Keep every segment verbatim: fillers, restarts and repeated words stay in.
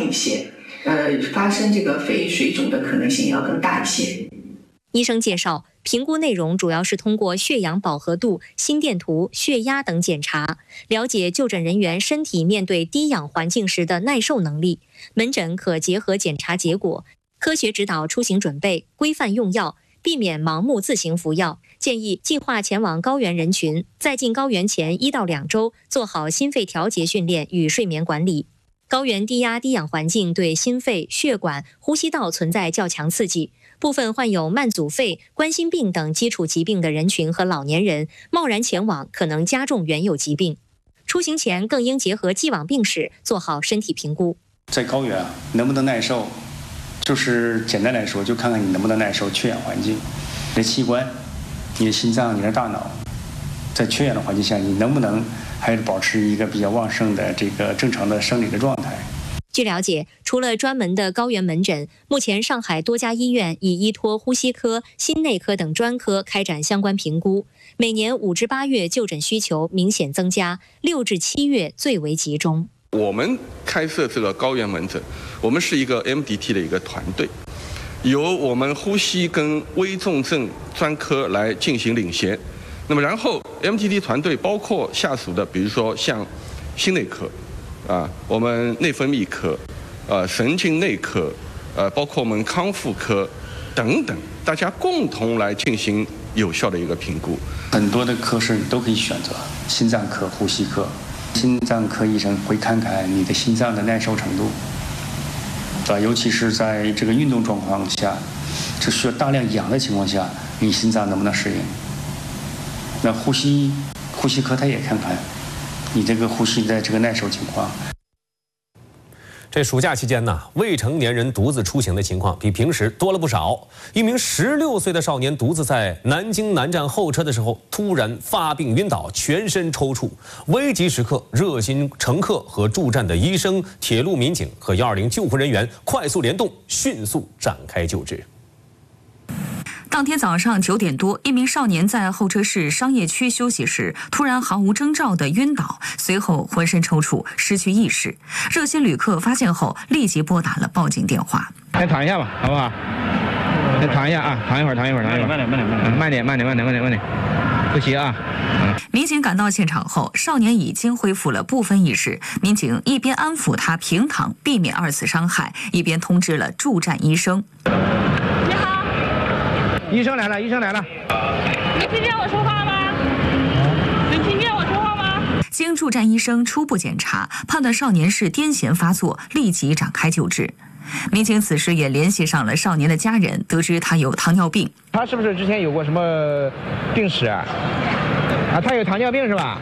一些，呃，发生这个肺水肿的可能性要更大一些。 医生介绍，评估内容主要是通过血氧饱和度、心电图、血压等检查，了解就诊人员身体面对低氧环境时的耐受能力。门诊可结合检查结果，科学指导出行准备，规范用药，避免盲目自行服药。建议计划前往高原人群，在进高原前一到两周做好心肺调节训练与睡眠管理。高原低压低氧环境对心肺、血管、呼吸道存在较强刺激。部分患有慢阻肺、冠心病等基础疾病的人群和老年人贸然前往，可能加重原有疾病。出行前更应结合既往病史，做好身体评估。 在高原啊，能不能耐受，就是简单来说，就看看你能不能耐受缺氧环境。你的器官、你的心脏、你的大脑，在缺氧的环境下，你能不能还是保持一个比较旺盛的这个正常的生理的状态？ 据了解，除了专门的高原门诊，目前上海多家医院已依托呼吸科、心内科等专科开展相关评估。每年五至八月就诊需求明显增加，六至七月最为集中。 我们开设这个高原门诊，我们是一个 M D T 的一个团队，由我们呼吸跟危重症专科来进行领衔。那么然后 M D T 团队包括下属的，比如说像心内科。啊，我们内分泌科，呃，神经内科，呃，包括我们康复科等等，大家共同来进行有效的一个评估。 很多的科室你都可以选择，心脏科、呼吸科，心脏科医生会看看你的心脏的耐受程度，是吧？尤其是在这个运动状况下，这需要大量氧的情况下，你心脏能不能适应？那呼吸呼吸科他也看看你这个呼吸的这个耐受情况。 这暑假期间呢，未成年人独自出行的情况比平时多了不少。一名十六岁的少年独自在南京南站候车的时候，突然发病晕倒，全身抽搐。危急时刻，热心乘客和驻站的医生、铁路民警和一二零救护人员快速联动，迅速展开救治。 当天早上九点多，一名少年在候车室商业区休息时，突然毫无征兆地晕倒，随后浑身抽搐，失去意识。热心旅客发现后，立即拨打了报警电话。 先躺一下吧，好不好？先躺一下啊，躺一会儿，躺一会儿，躺一会儿，慢点，慢点，慢点，慢点，慢点，慢点，慢点，慢点，不急啊。 民警赶到现场后，少年已经恢复了部分意识。民警一边安抚他平躺，避免二次伤害，一边通知了驻站医生。 你好。医生来了，医生来了。 你听见我说话吗？能听见我说话吗？ 经驻站医生初步检查，判断少年是癫痫发作，立即展开救治。民警此时也联系上了少年的家人，得知他有糖尿病。 他是不是之前有过什么病史啊？啊，他有糖尿病是吧？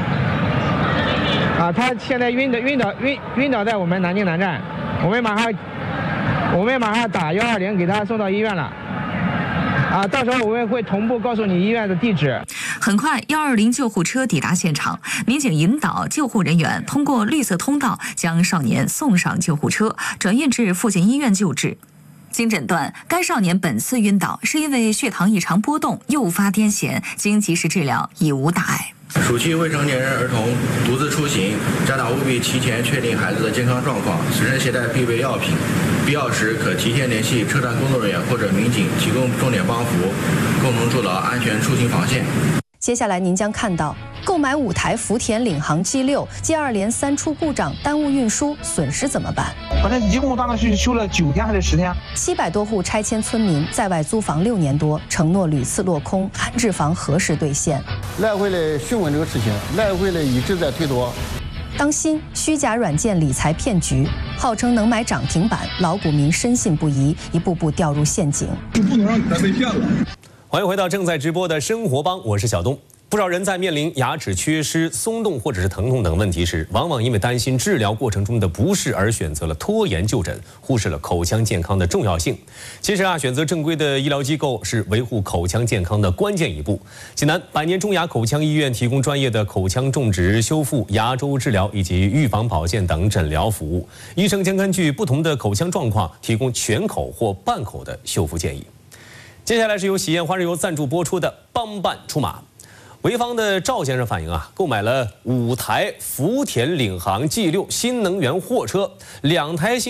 啊，他现在晕倒晕倒晕晕倒在我们南京南站，我们马上我们马上打幺二零给他送到医院了。啊，到时候我们会同步告诉你医院的地址。 很快，幺二零救护车抵达现场，民警引导救护人员通过绿色通道将少年送上救护车，转运至附近医院救治。经诊断，该少年本次晕倒是因为血糖异常波动诱发癫痫，经及时治疗已无大碍。 暑期未成年人儿童独自出行，家长务必提前确定孩子的健康状况，随身携带必备药品，必要时可提前联系车站工作人员或者民警提供重点帮扶，共同筑牢安全出行防线。 接下来您将看到，购买五台福田领航 G 六，接二连三出故障，耽误运输，损失怎么办？ 反正一共当时修了九天还是十天？ 七百多户拆迁村民在外租房六年多，承诺屡次落空，安置房何时兑现？ 来回的询问这个事情，来回的一直在推脱。 当心虚假软件理财骗局，号称能买涨停板，老股民深信不疑，一步步掉入陷阱。 就不能让你再被骗了。 欢迎回到正在直播的生活帮，我是小东。不少人在面临牙齿缺失、松动或者是疼痛等问题时，往往因为担心治疗过程中的不适而选择了拖延就诊，忽视了口腔健康的重要性。其实啊，选择正规的医疗机构是维护口腔健康的关键一步。济南百年中牙口腔医院提供专业的口腔种植、修复、牙周治疗以及预防保健等诊疗服务。医生将根据不同的口腔状况，提供全口或半口的修复建议。接下来是由喜宴花日游赞助播出的帮办出马。潍坊的赵先生反映啊，购买了五台福田领航 G 六新能源货车，两台新